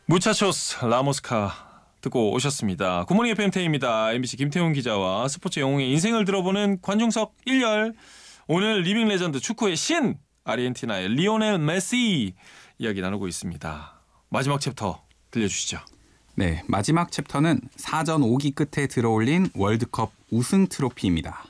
무차초스 라모스카 듣고 오셨습니다. 굿모닝 FM 태희입니다. MBC 김태훈 기자와 스포츠 영웅의 인생을 들어보는 관중석 1열. 오늘 리빙 레전드 축구의 신 아르헨티나의 리오넬 메시 이야기 나누고 있습니다. 마지막 챕터 들려주시죠. 네, 마지막 챕터는 4전 5기 끝에 들어올린 월드컵 우승 트로피입니다.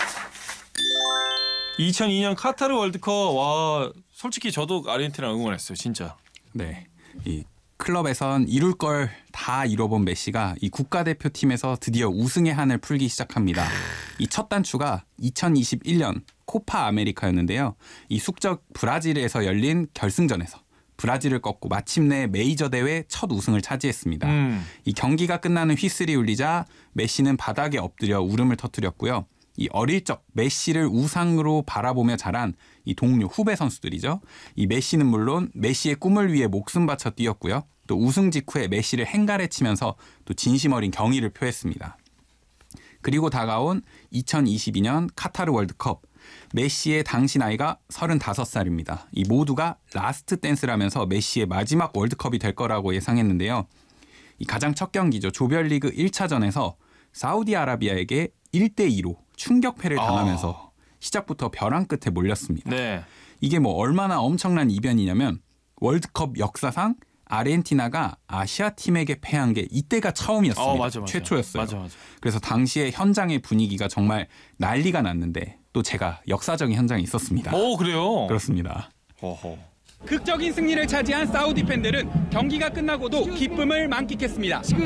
2002년 카타르 월드컵, 와, 솔직히 저도 아르헨티나 응원했어요, 진짜. 네, 이 클럽에선 이룰 걸 다 이뤄본 메시가 이 국가대표팀에서 드디어 우승의 한을 풀기 시작합니다. 이 첫 단추가 2021년 코파 아메리카였는데요. 이 숙적 브라질에서 열린 결승전에서 브라질을 꺾고 마침내 메이저 대회 첫 우승을 차지했습니다. 이 경기가 끝나는 휘슬이 울리자 메시는 바닥에 엎드려 울음을 터뜨렸고요. 이 어릴 적 메시를 우상으로 바라보며 자란 이 동료 후배 선수들이죠. 이 메시는 물론 메시의 꿈을 위해 목숨 바쳐 뛰었고요. 또 우승 직후에 메시를 행가래 치면서 또 진심 어린 경의를 표했습니다. 그리고 다가온 2022년 카타르 월드컵. 메시의 당시 나이가 35살입니다. 이 모두가 라스트 댄스라면서 메시의 마지막 월드컵이 될 거라고 예상했는데요. 이 가장 첫 경기죠. 조별리그 1차전에서 사우디아라비아에게 1대2로 충격패를 당하면서 시작부터 벼랑 끝에 몰렸습니다. 네. 이게 뭐 얼마나 엄청난 이변이냐면 월드컵 역사상 아르헨티나가 아시아 팀에게 패한 게 이때가 처음이었습니다. 맞아. 최초였어요. 맞아. 그래서 당시에 현장의 분위기가 정말 난리가 났는데 또 제가 역사적인 현장에 있었습니다. 오, 그래요? 그렇습니다. 어허. 극적인 승리를 차지한 사우디 팬들은 경기가 끝나고도 기쁨을 만끽했습니다.